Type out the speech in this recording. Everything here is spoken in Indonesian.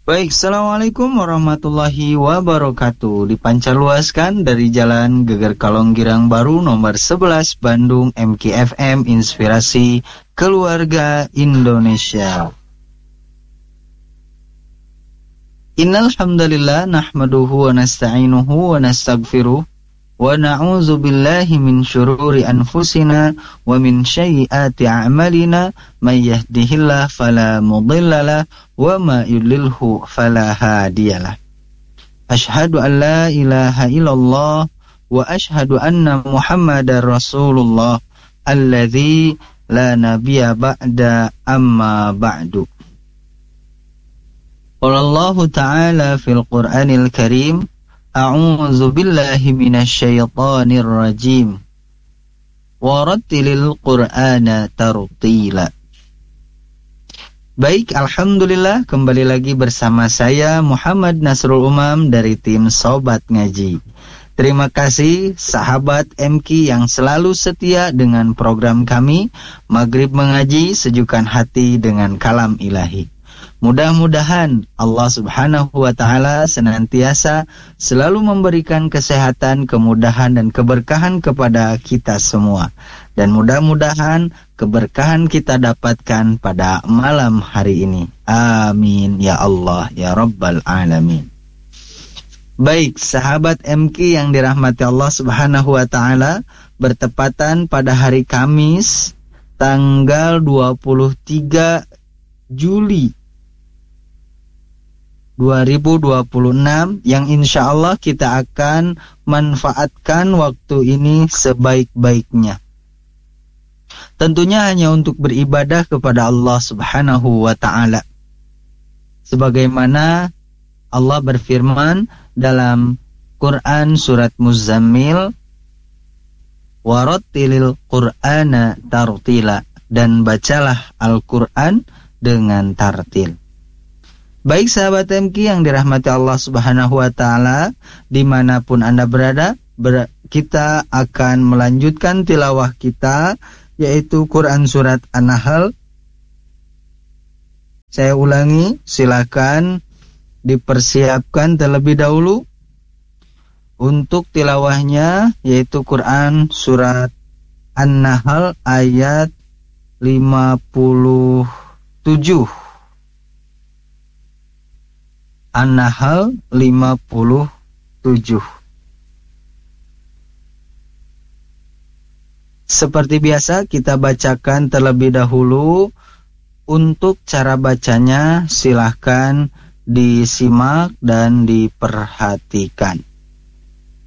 Baik, Assalamualaikum warahmatullahi wabarakatuh. Dipancarluaskan dari Jalan Geger Kalong Girang Baru nomor 11 Bandung MKFM Inspirasi Keluarga Indonesia. Innal hamdalillah nahmaduhu wa nasta'inuhu wa nastaghfiruh wa na'udzu billahi min syururi anfusina wa min sayyiati a'malina may yahdihillahu fala mudhillalah wa ma yudlilhu fala hadiyalah. Asyhadu an la ilaha illallah wa asyhadu anna Muhammadar Rasulullah alladzi la nabiyya ba'da amma ba'du. Qala Allah ta'ala fil Qur'anil Karim, a'udzu billahi minasy syaithanir rajim. Warattilil Qur'ana tartila. Baik, alhamdulillah kembali lagi bersama saya Muhammad Nasrul Umam dari tim Sobat Ngaji. Terima kasih sahabat MK yang selalu setia dengan program kami Maghrib Mengaji, Sejukkan Hati dengan Kalam Ilahi. Mudah-mudahan Allah Subhanahu wa Ta'ala senantiasa selalu memberikan kesehatan, kemudahan, dan keberkahan kepada kita semua. Dan mudah-mudahan keberkahan kita dapatkan pada malam hari ini. Amin ya Allah ya Rabbal Alamin. Baik, sahabat MK yang dirahmati Allah Subhanahu wa Ta'ala, bertepatan pada hari Kamis tanggal 23 Juli 2026 yang insya Allah kita akan manfaatkan waktu ini sebaik-baiknya. Tentunya hanya untuk beribadah kepada Allah Subhanahu wa Ta'ala. Sebagaimana Allah berfirman dalam Quran surat Muzammil, warattilil Qur'ana tartila, dan bacalah Al-Quran dengan tartil. Baik sahabat MK yang dirahmati Allah Subhanahu wa Ta'ala, dimanapun Anda berada, kita akan melanjutkan tilawah kita, yaitu Quran Surat An-Nahl. Saya ulangi, silakan dipersiapkan terlebih dahulu untuk tilawahnya, yaitu Quran Surat An-Nahl ayat 57. An-Nahl 57. Seperti biasa kita bacakan terlebih dahulu. Untuk cara bacanya silahkan disimak dan diperhatikan.